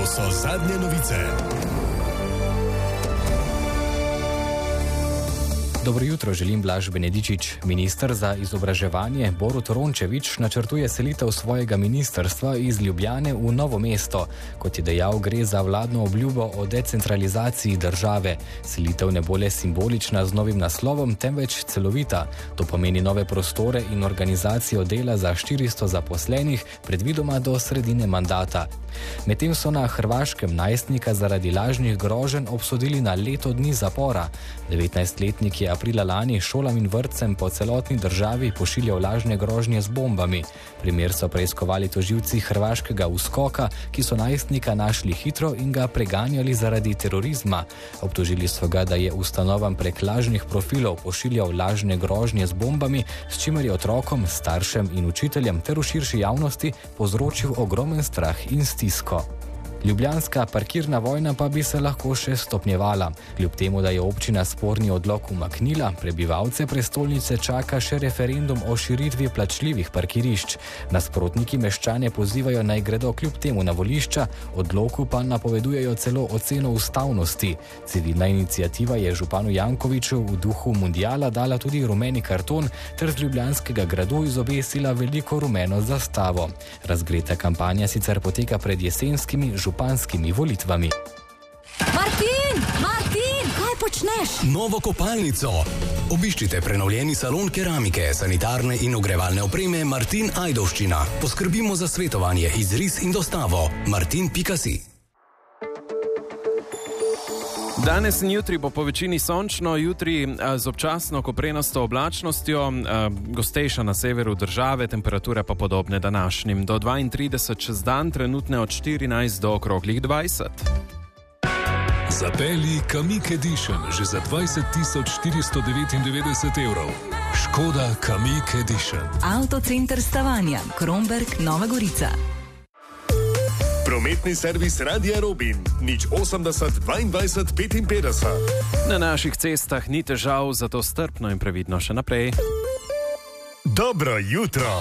so zadnje novice. Dobro jutro, želim Blaž Benedičič. Minister za izobraževanje Borut Rončević načrtuje selitev svojega ministrstva iz Ljubljane v Novo mesto. Kot je dejal, gre za vladno obljubo o decentralizaciji države. Selitev ne bo le simbolična z novim naslovom, temveč celovita. To pomeni nove prostore in organizacijo dela za 400 zaposlenih, predvidoma do sredine mandata. Medtem so na Hrvaškem najstnika zaradi lažnih groženj obsodili na leto dni zapora. 19-letnik je aprila lani šolam in vrtcem po celotni državi pošiljal lažne grožnje z bombami. Primer so preiskovali tožilci hrvaškega USKOK-a, ki so najstnika našli hitro in ga preganjali zaradi terorizma. Obtožili so ga, da je ustanovam prek lažnih profilov pošiljal lažne grožnje z bombami, s čimer je otrokom, staršem in učiteljem ter v širši javnosti povzročil ogromen strah in stisko. Ljubljanska parkirna vojna pa bi se lahko še stopnjevala. Kljub temu, da je občina sporni odlok umaknila, prebivalce prestolnice čaka še referendum o širitvi plačljivih parkirišč. Nasprotniki meščane pozivajo naj gredo kljub temu na volišča, odloku pa napovedujejo celo oceno ustavnosti. Civilna iniciativa je županu Jankoviću v duhu mundiala dala tudi rumeni karton ter z Ljubljanskega gradu izobesila veliko rumeno zastavo. Razgreta kampanja sicer poteka pred jesenskimi županskimi volitvami. Martin, kaj počneš? Novo kopalnico. Obiščite prenovljeni salon keramike, sanitarne in ogrevalne opreme Martin Ajdovščina. Poskrbimo za svetovanje, izris in dostavo. Martin.si. Danes in jutri bo po večini sončno, jutri z občasno koprenasto oblačnostjo, gostejša na severu države, temperature pa podobne današnjim. Do 32 čez dan, trenutne od 14 do okroglih 20. Zapelji Kamiq Edition že za 20.499 evrov. Škoda Kamiq Edition. Avtocenter Stavanja, Kromberk, Nova Gorica. Prometni servis Radia Robin, 080 22 55. Na naših cestah ni težav, zato strpno in previdno še naprej. Dobro jutro.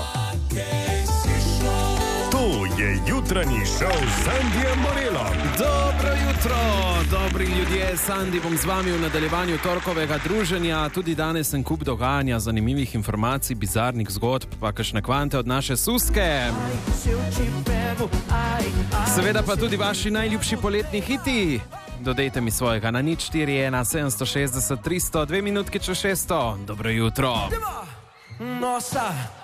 To je jutranji šov s Sandijem Morelom. Dobro jutro, dobri ljudje, Sandi bom z vami v nadaljevanju torkovega druženja. Tudi danes sem kup dogajanja, zanimivih informacij, bizarnih zgodb, pa kakšne kvante od naše Suske. Seveda pa tudi vaši najljubši poletni hiti. Dodejte mi svojega na 041 760 300, 2 minutke čez 600. Dobro jutro.